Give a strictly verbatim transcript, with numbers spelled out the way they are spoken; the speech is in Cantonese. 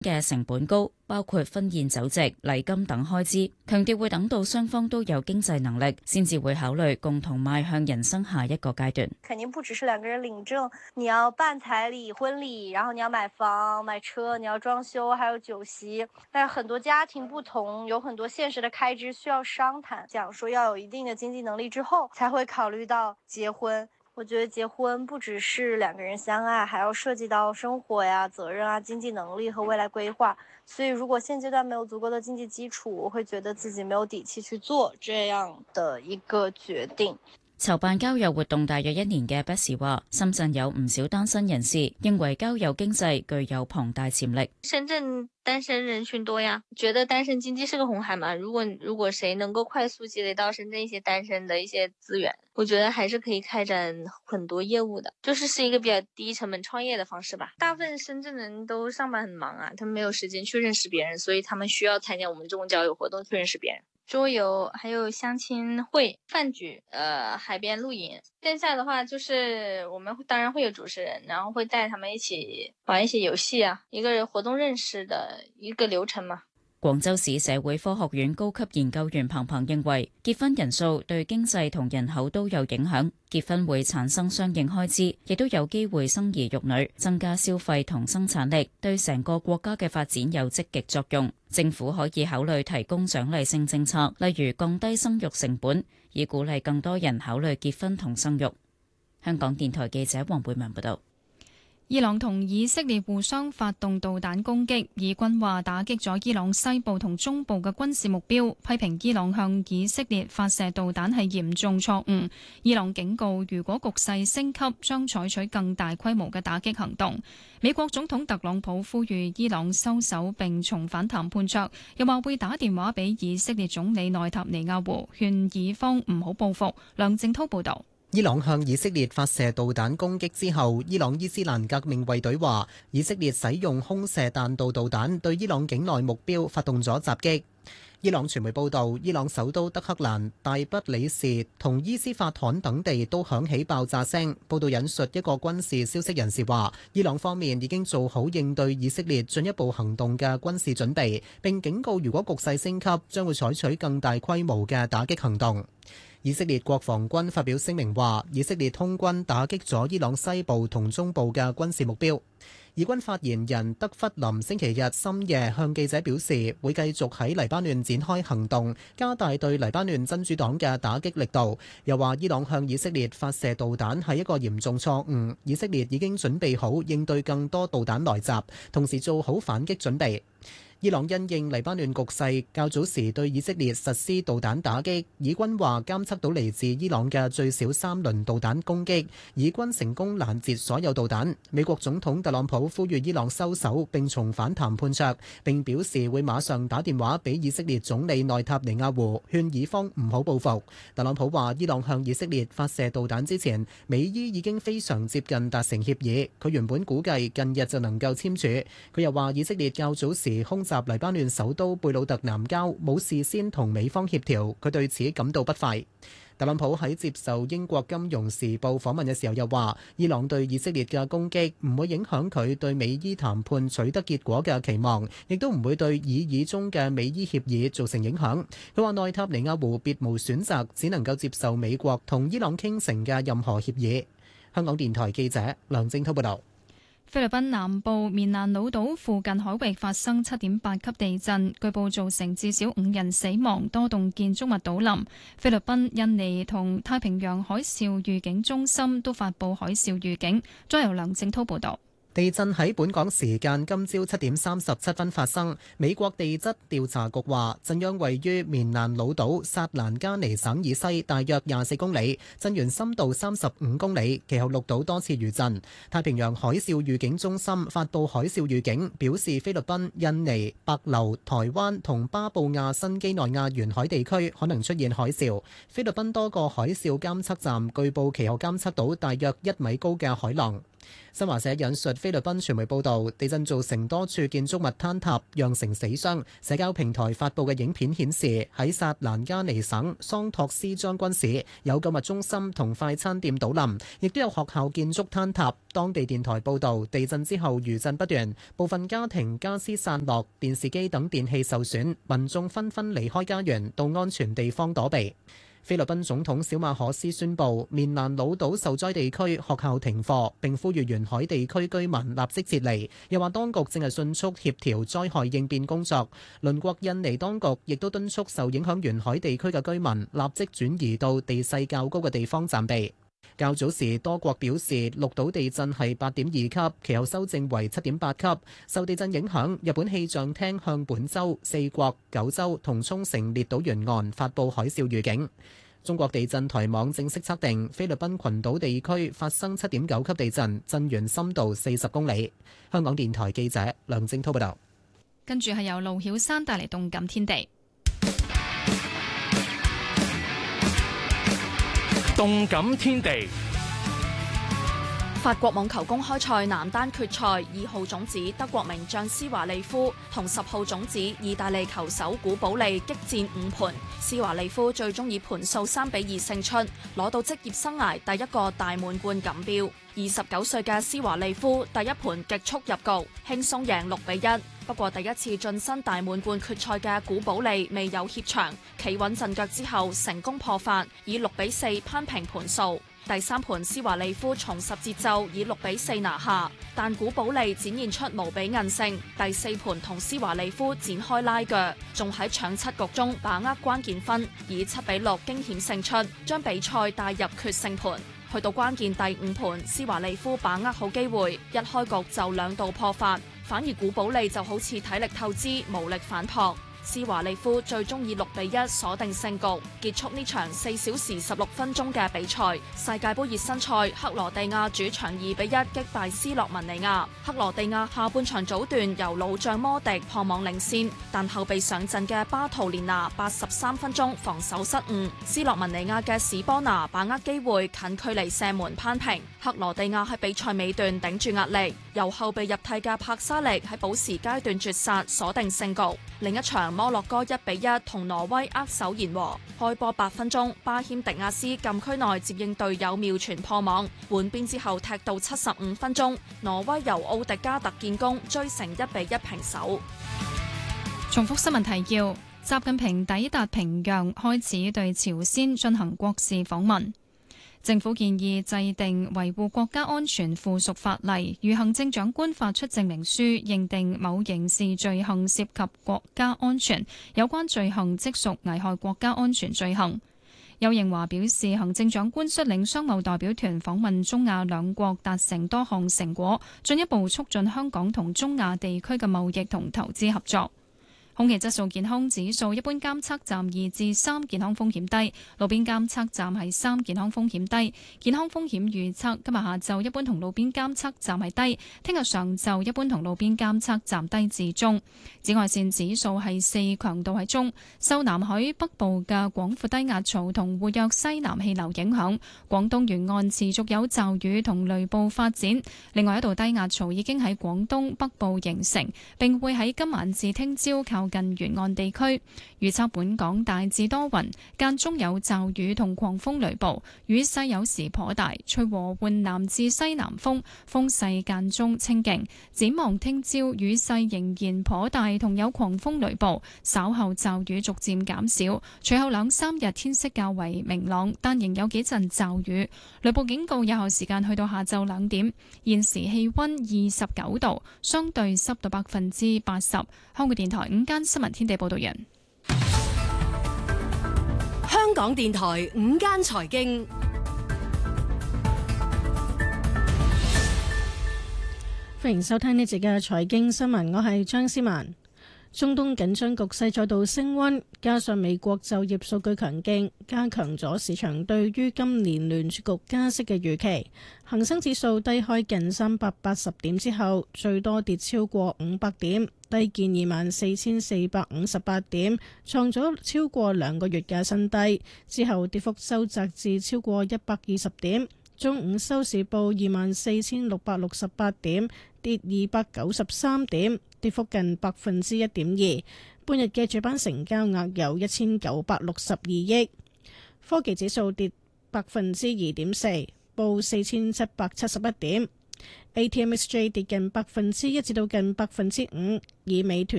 嘅成本高，包括婚宴酒席、禮金等開支，強調會等到雙方都有經濟能力，先至會考慮共同邁向人生下一個階段。 肯定不只是兩個人領證，你要辦彩禮、婚禮，然後你要買房、買車，你要裝修，還有酒席。但是很多家庭不同，有很多現實的開支需要商談，講說要有一定的經濟能力之後，才會考慮到結婚。我覺得結婚不只是兩個人相愛，還要涉及到生活呀、責任啊、經濟能力和未來規劃。所以如果現階段沒有足夠的經濟基礎，我會覺得自己沒有底氣去做這樣的一個決定。 籌辦交友活動大約一年嘅 Bessy 話，深圳有唔少單身人士，認為交友經濟具有龐大潛力。 深圳單身人群多呀，覺得單身經濟是個紅海嘛。如果如果誰能夠快速積累到深圳一些單身的一些資源，我覺得還是可以開展很多業務的，就是是一個比較低成本創業的方式吧。大部分深圳人都上班很忙啊，他們沒有時間去認識別人，所以他們需要參加我們這種交友活動去認識別人。桌遊，還有相親會、飯局，呃，海邊露營。線下的話，就是我們當然會有主持人，然後會帶他們一起玩一些遊戲啊，一個活動認識的一個流程嘛。 廣州市社會科學院高級研究員彭鵬認為，結婚人數對經濟同人口都有影響，結婚會產生相應開支，亦都有機會生兒育女，增加消費同生產力，對成個國家嘅發展有積極作用。政府可以考慮提供獎勵性政策，例如降低生育成本，以鼓勵更多人考慮結婚同生育。香港電台記者黃貝文報道。 伊朗同以色列互相發動導彈攻擊，以軍話打擊咗伊朗西部同中部嘅軍事目標，批評伊朗向以色列發射導彈係嚴重錯誤。伊朗警告，如果局勢升級，將採取更大規模嘅打擊行動。美國總統特朗普呼籲伊朗收手並重返談判桌，又話會打電話俾以色列總理內塔尼亞胡，勸以方唔好報復。梁正滔報導。 伊朗向以色列發射導彈攻擊之後，伊朗伊斯蘭革命衛隊話，以色列使用空射彈道導彈對伊朗境內目標發動咗襲擊。伊朗傳媒報導，伊朗首都德黑蘭、大不里士同伊斯法罕等地都響起爆炸聲。報導引述一個軍事消息人士話，伊朗方面已經做好應對以色列進一步行動嘅軍事準備，並警告如果局勢升級，將會採取更大規模嘅打擊行動。以色列國防軍發表聲明話，以色列空軍打擊咗伊朗西部同中部嘅軍事目標。以軍發言人德弗林星期日深夜向記者表示，會繼續喺黎巴嫩展開行動，加大對黎巴嫩真主黨嘅打擊力度。又話伊朗向以色列發射導彈係一個嚴重錯誤，以色列已經準備好應對更多導彈來襲，同時做好反擊準備。伊朗因應黎巴嫩局勢，較早時對以色列實施導彈打擊。以軍話監測到嚟自伊朗嘅最少三輪導彈攻擊，以軍成功攔截所有導彈。美國總統特朗普呼籲伊朗收手並重返談判桌，並表示會馬上打電話俾以色列總理內塔尼亞胡，勸以方唔好報復。特朗普話伊朗向以色列發射導彈之前，美伊已經非常接近達成協議，佢原本估計近日就能夠簽署。佢又話以色列較早時空襲黎巴嫩首都貝魯特南郊，冇事先同美方協調，佢對此感到不快。特朗普喺接受英國金融時報訪問嘅時候又話，伊朗對以色列嘅攻擊唔會影響佢對美伊談判取得結果嘅期望，亦都唔會對議議中嘅美伊協議造成影響。佢話內塔尼亞胡別無選擇，只能夠接受美國同伊朗傾成嘅任何協議。香港電台記者梁正滔報道。 菲律賓南部棉蘭老島附近海域發生七點八級地震，據報造成至少五人死亡，多棟建築物倒冧。菲律賓、印尼同太平洋海嘯預警中心都發布海嘯預警。再由梁正滔報導。 地震喺本港時間今朝七點三十七分發生。美國地質調查局話，震央位於棉蘭老島薩蘭加尼省以西大約廿四公里，震源深度三十五公里，其後錄到多次餘震。太平洋海嘯預警中心發布海嘯預警，表示菲律賓、印尼、帛琉、台灣同巴布亞新畿內亞沿海地區可能出現海嘯。菲律賓多個海嘯監測站據報其後監測到大約一米高嘅海浪。 新華社引述菲律賓傳媒報導，地震造成多處建築物坍塌，釀成死傷。社交平台發布嘅影片顯示，喺薩蘭加尼省桑托斯將軍市有購物中心同快餐店倒冧，亦都有學校建築坍塌。當地電台報導，地震之後餘震不斷，部分家庭家私散落，電視機等電器受損，民眾紛紛離開家園到安全地方躲避。菲律賓總統小馬可斯宣布，棉蘭老島受災地區學校停課，並呼籲沿海地區居民立即撤離。又話當局正係迅速協調災害應變工作。鄰國印尼當局亦都敦促受影響沿海地區嘅居民立即轉移到地勢較高嘅地方暫避。較早時，多國表示綠島地震係八點二級，其後修正為七點八級。受地震影響，日本氣象廳向本州、四國、九州同沖繩列島沿岸發布海嘯預警。中國地震台網正式測定，菲律賓群島地區發生七點九級地震，震源深度四十公里。香港電台記者梁正滔報道。 跟住係由盧曉山帶嚟動感天地。 動感天地， 法國網球公開賽男單決賽，二號種子德國名將施華利夫同十號種子意大利球手古保利激戰五盤，施華利夫最終以盤數三比二勝出，攞到職業生涯第一個大滿貫錦標。二十九歲嘅施華利夫第一盤極速入局，輕鬆贏六比一。不過第一次晉身大滿貫決賽嘅古保利未有怯場，企穩陣腳之後成功破發，以六比四攀平盤數。第三盤施華利夫重拾節奏，以六比四拿下，但古保利展現出無比韌性。第四盤同施華利夫展開拉鋸，仲喺搶七局中把握關鍵分，以七比六驚險勝出，將比賽帶入決勝盤。去到關鍵第五盤，施華利夫把握好機會，一開局就兩度破發，反而古保利就好似體力透支，無力反撲。施華利夫最終以六比一鎖定勝局，結束呢場四小時十六分鐘嘅比賽。世界盃熱身賽，克羅地亞主場二比一擊敗斯洛文尼亞。克羅地亞下半場早段由老將摩迪破網領先，但後備上陣嘅巴圖連拿八十三分鐘防守失誤，斯洛文尼亞嘅史波拿把握機會近距離射門攀平。克羅地亞喺比賽尾段頂住壓力，由後備入替嘅帕沙力喺補時階段絕殺鎖定勝局。另一場摩洛哥一比一同挪威握手言和，開波八分鐘，巴謙迪亞斯禁區內接應隊友妙傳破網，換邊之後踢到七十五分鐘，挪威由奧迪加特建功，追成一比一平手。 重複新聞提要：習近平抵達平壤，開始對朝鮮進行國事訪問。政府建議制定維護國家安全附屬法例，如行政長官發出證明書，認定某刑事罪行涉及國家安全，有關罪行即屬危害國家安全罪行。邱應華表示，行政長官率領商貿代表團訪問中亞兩國，達成多項成果，進一步促進香港同中亞地區嘅貿易同投資合作。空氣質素健康指數，一般監測站二至三，健康風險低；路邊監測站係三，健康風險低。健康風險預測今日下晝一般同路邊監測站係低，聽日上晝一般同路邊監測站低至中。紫外線指數係四，強度係中。受南海北部嘅廣闊低壓槽同活躍西南氣流影響，廣東沿岸持續有驟雨同雷暴發展。另外一道低壓槽已經喺廣東北部形成，並會喺今晚至聽朝靠近沿岸地區。預測本港大致多雲，間中有驟雨同狂風雷暴，雨勢有時頗大，吹和緩南至西南風，風勢間中清勁。展望聽朝雨勢仍然頗大，同有狂風雷暴，稍後驟雨逐漸減少，隨後兩三日天色較為明朗，但仍有幾陣驟雨。雷暴警告有效時間去到下晝兩點。現時氣溫二十九度，相對濕度百分之八十。香港電台午間新聞天地報道人。 香港電台午間財經， 歡迎收聽呢節嘅財經新聞，我係張思文。中東緊張局勢再度升溫，加上美國就業數據強勁，加強咗市場對於今年聯儲局加息嘅預期。恒生指數低開近三百八十點之後，最多跌超過五百點，低見二萬四千四百五十八點，創咗超過兩個月嘅新低。之後跌幅收窄至超過一百二十點。 中午收市報二萬四千六百六十八點，跌二百九十三點，跌幅近百分之一點二。半日嘅主板成交額有一千九百六十二億。科技指數跌百分之二點四，報四千七百七十一點。A T M X J 跌近百分之一至到近百分之五，以美團